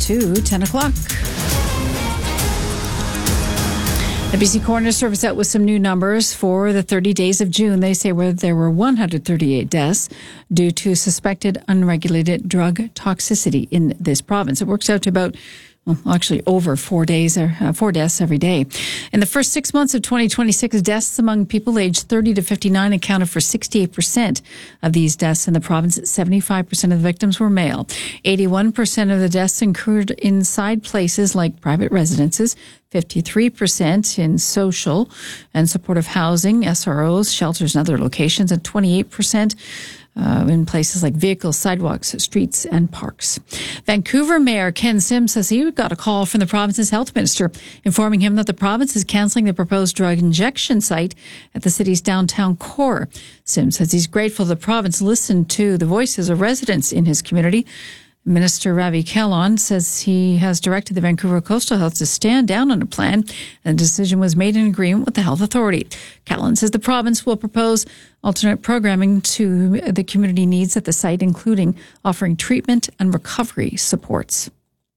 to 10 o'clock. The BC Coroner Service out with some new numbers for the 30 days of June. They say there were 138 deaths due to suspected unregulated drug toxicity in this province. It works out to about over 4 deaths every day. In the first 6 months of 2026, deaths among people aged 30 to 59 accounted for 68% of these deaths in the province. 75% of the victims were male. 81% of the deaths occurred inside places like private residences, 53% in social and supportive housing, SROs, shelters, and other locations, and 28% in places like vehicles, sidewalks, streets, and parks. Vancouver Mayor Ken Sims says he got a call from the province's health minister informing him that the province is cancelling the proposed drug injection site at the city's downtown core. Sims says he's grateful the province listened to the voices of residents in his community. Minister Ravi Kahlon says he has directed the Vancouver Coastal Health to stand down on a plan, and the decision was made in agreement with the health authority. Kahlon says the province will propose alternate programming to the community needs at the site, including offering treatment and recovery supports.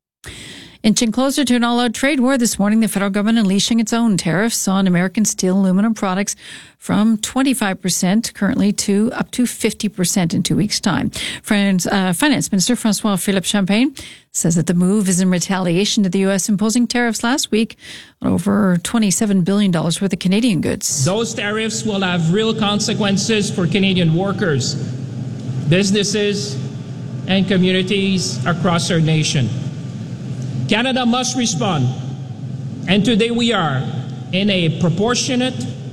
Inching closer to an all-out trade war this morning, the federal government unleashing its own tariffs on American steel aluminum products from 25% currently to up to 50% in 2 weeks' time. Finance Minister François-Philippe Champagne says that the move is in retaliation to the U.S. imposing tariffs last week on over $27 billion worth of Canadian goods. Those tariffs will have real consequences for Canadian workers, businesses, and communities across our nation. Canada must respond, and today we are, in a proportionate,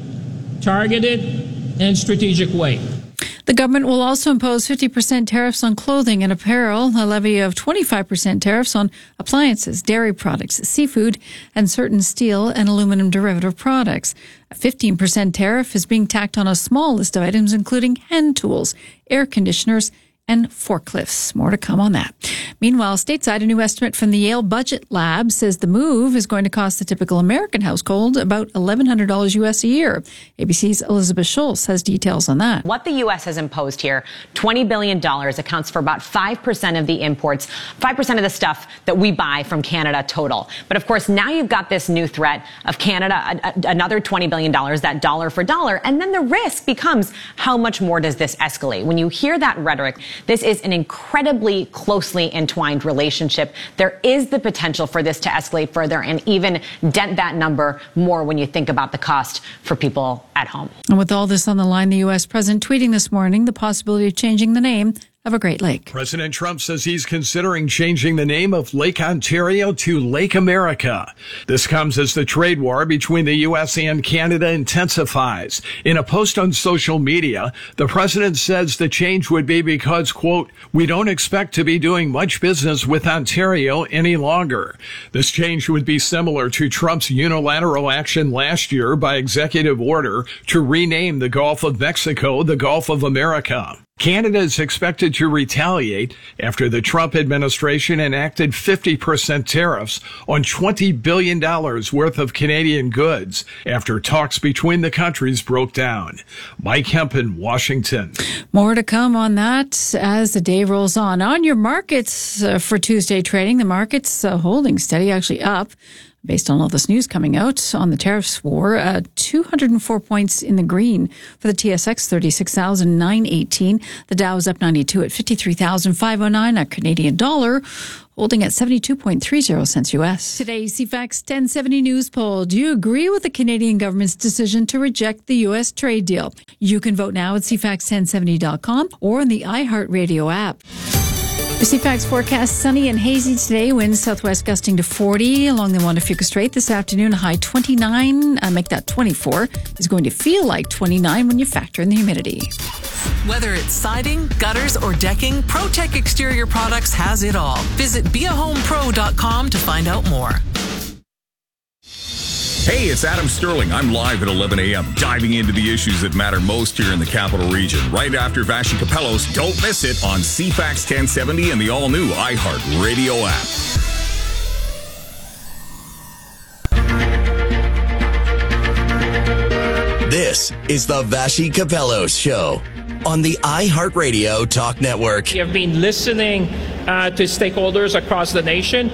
targeted, and strategic way. The government will also impose 50% tariffs on clothing and apparel, a levy of 25% tariffs on appliances, dairy products, seafood, and certain steel and aluminum derivative products. A 15% tariff is being tacked on a small list of items, including hand tools, air conditioners, and forklifts. More to come on that. Meanwhile, stateside, a new estimate from the Yale Budget Lab says the move is going to cost the typical American household about $1,100 US a year. ABC's Elizabeth Schultz has details on that. What the U.S. has imposed here, $20 billion, accounts for about 5% of the imports, 5% of the stuff that we buy from Canada total. But of course, now you've got this new threat of Canada, another $20 billion, that dollar for dollar. And then the risk becomes, how much more does this escalate? When you hear that rhetoric, this is an incredibly closely entwined relationship. There is the potential for this to escalate further and even dent that number more when you think about the cost for people at home. And with all this on the line, the U.S. president tweeting this morning the possibility of changing the name of a Great Lake. President Trump says he's considering changing the name of Lake Ontario to Lake America. This comes as the trade war between the U.S. and Canada intensifies. In a post on social media, the president says the change would be because, quote, we don't expect to be doing much business with Ontario any longer. This change would be similar to Trump's unilateral action last year by executive order to rename the Gulf of Mexico the Gulf of America. Canada is expected to retaliate after the Trump administration enacted 50% tariffs on $20 billion worth of Canadian goods after talks between the countries broke down. Mike Hemp in Washington. More to come on that as the day rolls on. On your markets for Tuesday trading, the market's holding steady, actually up. Based on all this news coming out on the tariffs war, 204 points in the green for the TSX, 36,918. The Dow is up 92 at 53,509. A Canadian dollar holding at 72.30 cents US. Today's CFAX 1070 News poll. Do you agree with the Canadian government's decision to reject the U.S. trade deal? You can vote now at CFAX1070.com or in the iHeartRadio app. The CFAX forecast, sunny and hazy today. Winds southwest gusting to 40 along the Juan de Fuca Strait. This afternoon, a high 29. Make that 24. It's going to feel like 29 when you factor in the humidity. Whether it's siding, gutters, or decking, ProTech Exterior Products has it all. Visit beahomepro.com to find out more. Hey, it's Adam Sterling. I'm live at 11 a.m., diving into the issues that matter most here in the Capital Region. Right after Vassy Kapelos, don't miss it on CFAX 1070 and the all-new iHeart Radio app. This is the Vassy Kapelos Show on the iHeart Radio Talk Network. You have been listening to stakeholders across the nation.